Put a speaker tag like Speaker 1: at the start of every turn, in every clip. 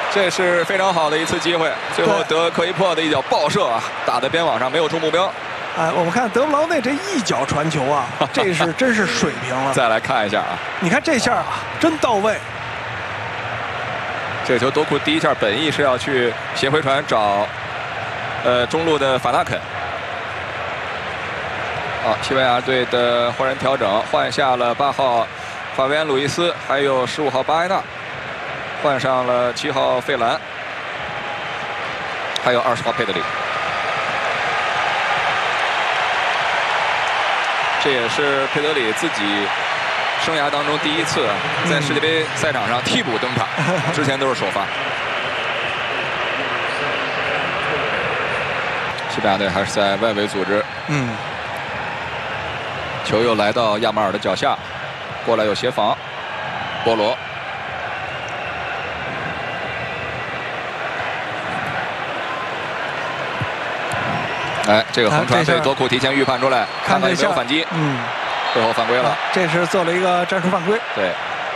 Speaker 1: 这是非常好的一次机会，最后德科伊珀的一脚爆射啊，打在边网上没有中目标。
Speaker 2: 哎，我们看德布劳内这一脚传球啊，这是真是水平了。
Speaker 1: 再来看一下啊，
Speaker 2: 你看这下啊，真到位。
Speaker 1: 这球多库第一下本意是要去斜回传找中路的法纳肯。啊，西班牙队的换人调整，换下了8号法维安·鲁伊斯，还有15号巴埃纳，换上了7号费兰，还有20号佩德里。这也是佩德里自己生涯当中第一次在世界杯赛场上替补登场，之前都是首发。西班牙队还是在外围组织。球又来到亚马尔的脚下，过来有协防，波罗。哎，这个横传被多库提前预判出来，看看有没有反击。最后犯规了。
Speaker 2: 这是做了一个战术犯规。
Speaker 1: 对。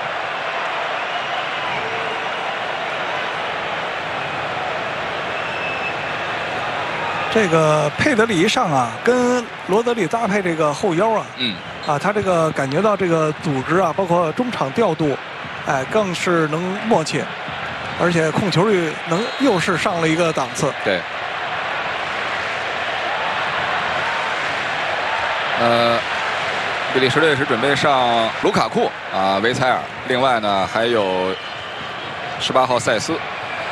Speaker 2: 这个佩德里一上啊，跟罗德里搭配这个后腰啊，他这个感觉到这个组织啊，包括中场调度，哎，更是能默契，而且控球率又是上了一个档次。
Speaker 1: 对。比利时队是准备上卢卡库啊、维采尔，另外呢还有18号塞斯。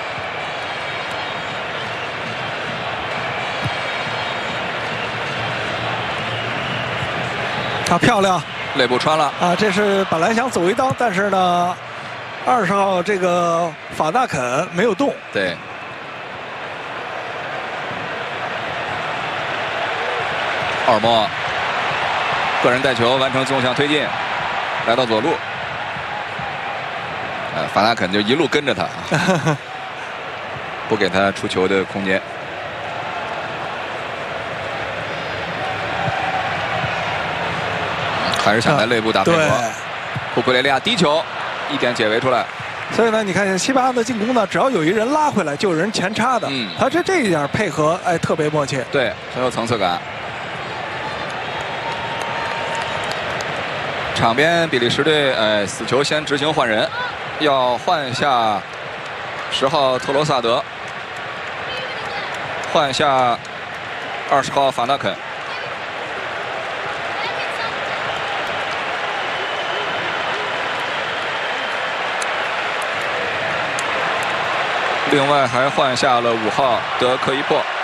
Speaker 2: 啊，漂亮！
Speaker 1: 肋部穿了
Speaker 2: 啊，这是本来想走一刀，但是呢，20号这个法纳肯没有动。
Speaker 1: 对。奥尔莫个人带球完成纵向推进，来到左路。法纳肯就一路跟着他，不给他出球的空间。还是想在内部打配合。库库雷利亚低球，一点解围出来。
Speaker 2: 所以呢，你看西班牙的进攻呢，只要有一人拉回来，就有人前插的。他这一点配合，哎，特别默契。
Speaker 1: 对，很有层次感。场边比利时队，死球先执行换人，要换下10号特罗萨德，换下20号法纳肯。另外还换下了5号德科伊珀。